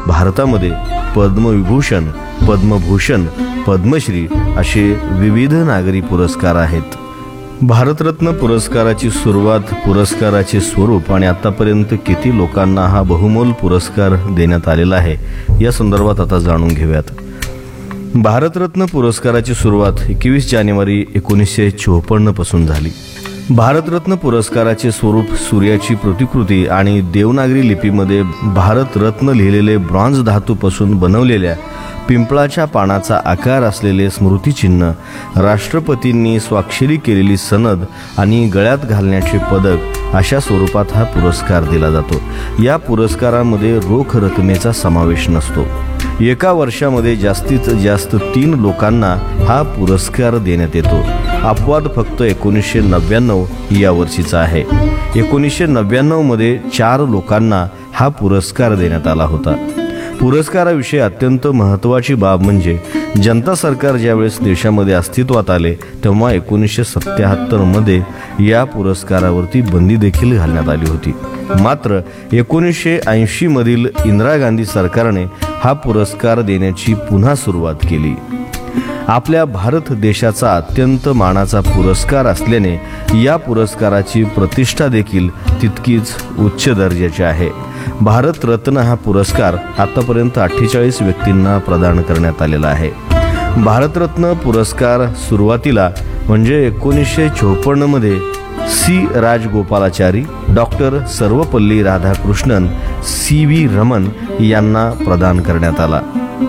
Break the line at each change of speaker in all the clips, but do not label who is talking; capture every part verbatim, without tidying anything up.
भारतामध्ये पद्मविभूषण, पद्मभूषण, पद्मश्री असे विविध नागरी पुरस्कार आहेत. भारतरत्न पुरस्काराची सुरुवात, पुरस्काराचे स्वरूप आणि आतापर्यंत किती लोकांना हा बहुमोल पुरस्कार देण्यात आलेला आहे या संदर्भात आता जाणून घेऊयात. भारतरत्न पुरस्काराची सुरुवात एकवीस जानेवारी एकोणीसशे चोपन्न पासून झाली. भारतरत्न पुरस्काराचे स्वरूप सूर्याची प्रतिकृती आणि देवनागरी लिपीमध्ये भारतरत्न लिहिलेले ब्रॉन्झ धातूपासून बनवलेल्या पिंपळाच्या पानाचा आकार असलेले स्मृतिचिन्ह, राष्ट्रपतींनी स्वाक्षरी केलेली सनद आणि गळ्यात घालण्याचे पदक अशा स्वरूपात हा पुरस्कार दिला जातो. या पुरस्कारामध्ये रोख रकमेचा समावेश नसतो. एका वर्षामध्ये जास्तीत जास्त तीन लोकांना हा पुरस्कार देण्यात येतो. अपवाद फक्त एकोणीसशे नव्याण्णव या वर्षीचा आहे. एकोणीसशे नव्याण्णव मध्ये चार लोकांना हा पुरस्कार देण्यात आला होता. पुरस्काराविषयी अत्यंत महत्त्वाची बाब म्हणजे जनता सरकार ज्यावेळेस देशामध्ये अस्तित्वात आले तेव्हा एकोणीसशे सत्याहत्तर मध्ये या पुरस्कारावरती बंदी देखील घालण्यात आली होती. मात्र एकोणीसशे ऐंशी मधील इंदिरा गांधी सरकारने हा पुरस्कार देण्याची पुन्हा सुरुवात केली. आपल्या भारत देशाचा अत्यंत मानाचा पुरस्कार असल्याने या पुरस्काराची प्रतिष्ठा देखील तितकीच उच्च दर्जाची आहे. भारतरत्न हा पुरस्कार आतापर्यंत अठ्ठेचाळीस व्यक्तींना प्रदान करण्यात आलेला आहे. भारतरत्न पुरस्कार सुरुवातीला म्हणजे एकोणीसशे चोपन्न मध्ये C Rajagopalachari, doctor Sarvepalli Radhakrishnan, C V Raman यांना प्रदान करण्यात आला.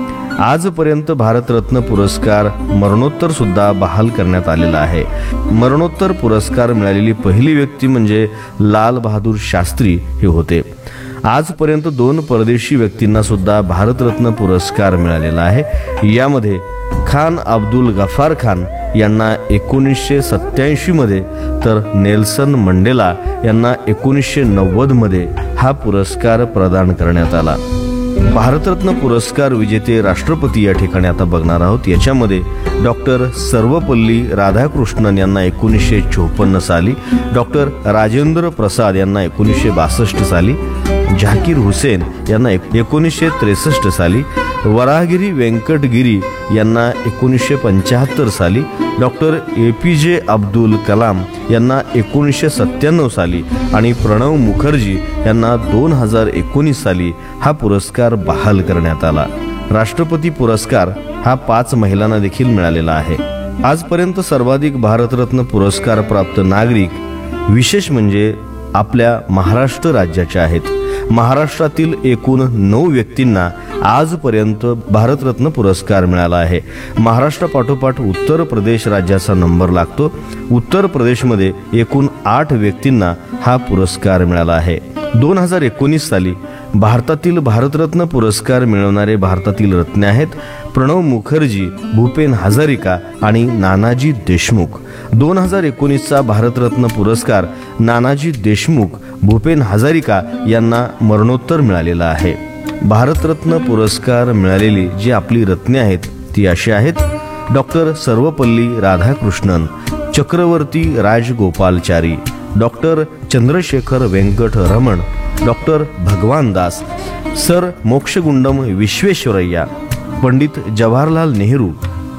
आजपर्यंत भारतरत्न पुरस्कार मरणोत्तर सुद्धा बहाल करण्यात आलेला आहे. मरणोत्तर पुरस्कार मिळालेली पहिली व्यक्ती म्हणजे लाल बहादूर शास्त्री हे होते. आजपर्यंत दोन परदेशी व्यक्तींना सुद्धा भारतरत्न पुरस्कार मिळालेला आहे. यामध्ये खान अब्दुल गफार खान यांना एकोणीसशे सत्याऐंशी मध्ये तर नेल्सन मंडेला यांना एकोणीसशे नव्वद मध्ये हा पुरस्कार प्रदान करण्यात आला. भारतरत्न पुरस्कार विजेते राष्ट्रपती या ठिकाणी आता बघणार आहोत. याच्यामध्ये डॉक्टर सर्वपल्ली राधाकृष्णन यांना एकोणीसशे चोपन्न साली, डॉक्टर राजेंद्र प्रसाद यांना एकोणीसशे बासष्ट साली, झाकीर हुसेन यांना एकोणीसशे त्रेसष्ट साली, वराहगिरी व्यंकटगिरी यांना एकोणीसशे पंच्याहत्तर साली, डॉक्टर ए पी जे अब्दुल कलाम यांना एकोणीसशे सत्त्याण्णव साली आणि प्रणव मुखर्जी यांना दोन हजार एकोणीस साली हा पुरस्कार बहाल करण्यात आला. राष्ट्रपती पुरस्कार हा पाच महिलांना देखील मिळालेला आहे. आजपर्यंत सर्वाधिक भारतरत्न पुरस्कार प्राप्त नागरिक विशेष म्हणजे आपल्या महाराष्ट्र राज्याचे आहेत. महाराष्ट्रातील एकूण नऊ व्यक्तींना आजपर्यंत भारतरत्न पुरस्कार मिळाला आहे. महाराष्ट्रापाठोपाठ उत्तर प्रदेश राज्याचा नंबर लागतो. उत्तर प्रदेशमध्ये एकूण आठ व्यक्तींना हा पुरस्कार मिळाला आहे. दोन हजार एकोणीस साली भारतातील भारतरत्न पुरस्कार मिळवणारे भारतातील रत्ने आहेत प्रणव मुखर्जी, भूपेन हजारिका आणि नानाजी देशमुख. दोन हजार एकोणीसचा भारतरत्न पुरस्कार नानाजी देशमुख, भूपेन हजारिका यांना मरणोत्तर मिळालेला आहे. भारतरत्न पुरस्कार मिळालेली जी आपली रत्ने आहेत ती अशी आहेत: doctor Sarvepalli Radhakrishnan, Chakraborty Rajagopalachari, doctor Chandrashekhar Venkat Raman, doctor भगवान दास, सर मोक्षगुंडम विश्वेश्वरय्या, पंडित जवाहरलाल नेहरू,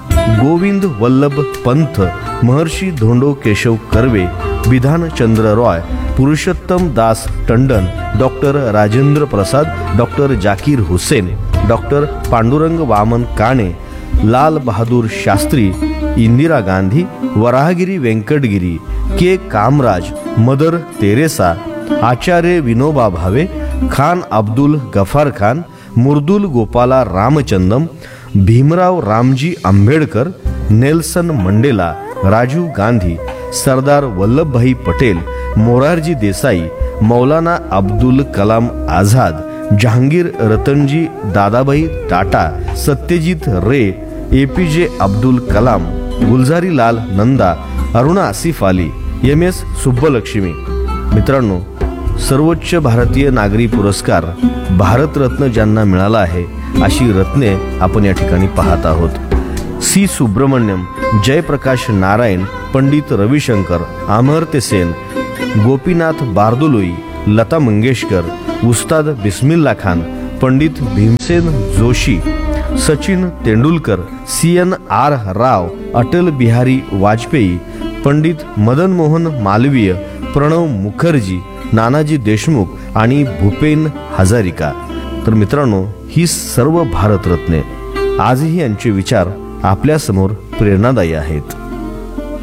गोविंद वल्लभ पंत, महर्षी Dhondo Keshav Karve, Bidhan Chandra Roy, Purushottam Das Tandon, doctor Rajendra Prasad, doctor Zakir Hussain, doctor Pandurang Vaman Kane, Lal Bahadur Shastri, Indira Gandhi, Varahagiri Venkatagiri, के कामराज, मदर तेरेसा, आचार्य विनोबा भावे, खान अब्दुल गफार खान, मुर्दुल गोपाला रामचंदम, भीमराव रामजी आंबेडकर, नेल्सन मंडेला, राजीव गांधी, सरदार वल्लभभाई पटेल, मोरारजी देसाई, मौलाना अब्दुल कलाम आझाद, जहांगीर रतनजी दादाभाई टाटा, सत्यजित रे, ए पी जे अब्दुल कलाम, गुलजारी लाल नंदा, अरुणा आसिफ अली, एम एस सुब्बलक्ष्मी. मित्रांनो, सर्वोच्च भारतीय नागरी पुरस्कार भारतरत्न ज्यांना मिळाला आहे अशी रत्ने आपण या ठिकाणी पाहत आहोत. सी सुब्रमण्यम, जयप्रकाश नारायण, पंडित रविशंकर, अमर्त्य सेन, गोपीनाथ बारदोलोई, लता मंगेशकर, उस्ताद Bismillah Khan, Pandit Bhimsen Joshi, Sachin Tendulkar, C N R राव, अटल बिहारी वाजपेयी, पंडित मदन मोहन मालवीय, प्रणव मुखर्जी, नानाजी देशमुख आणि भूपेन हजारिका. तर मित्रांनो, ही सर्व भारतरत्ने आजही यांचे विचार आपल्यासमोर प्रेरणादायी आहेत.